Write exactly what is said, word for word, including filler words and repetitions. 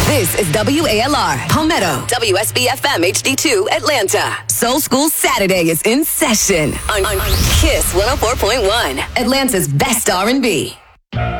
This is W A L R, Palmetto, W S B F M H D two, Atlanta. Soul School Saturday is in session on, on Kiss one oh four point one, Atlanta's best R and B.